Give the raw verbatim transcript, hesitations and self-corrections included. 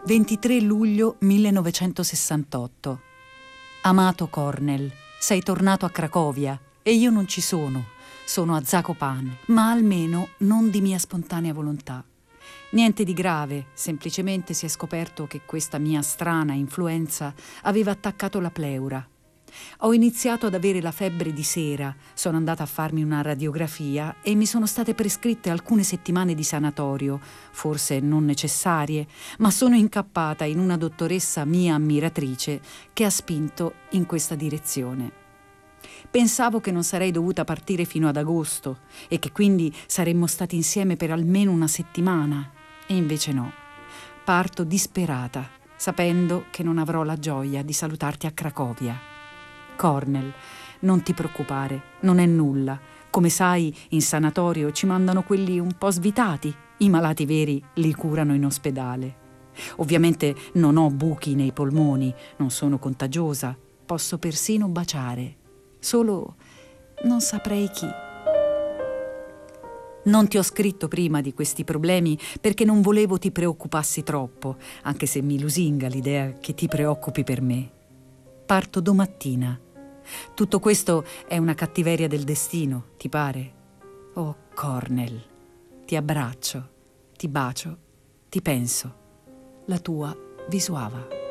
ventitré luglio millenovecentosessantotto. Amato Cornel, sei tornato a Cracovia e io non ci sono. Sono a Zakopane, ma almeno non di mia spontanea volontà. Niente di grave, semplicemente si è scoperto che questa mia strana influenza aveva attaccato la pleura. Ho iniziato ad avere la febbre di sera, sono andata a farmi una radiografia e mi sono state prescritte alcune settimane di sanatorio, forse non necessarie, ma sono incappata in una dottoressa mia ammiratrice che ha spinto in questa direzione. Pensavo che non sarei dovuta partire fino ad agosto e che quindi saremmo stati insieme per almeno una settimana, e invece no. Parto disperata, sapendo che non avrò la gioia di salutarti a Cracovia. Cornel, non ti preoccupare, non è nulla. Come sai, in sanatorio ci mandano quelli un po' svitati. I malati veri li curano in ospedale. Ovviamente non ho buchi nei polmoni, non sono contagiosa, posso persino baciare. Solo non saprei chi. Non ti ho scritto prima di questi problemi perché non volevo ti preoccupassi troppo, anche se mi lusinga l'idea che ti preoccupi per me. Parto domattina. Tutto questo è una cattiveria del destino, ti pare? Oh, Cornel, ti abbraccio, ti bacio, ti penso. La tua Visuava.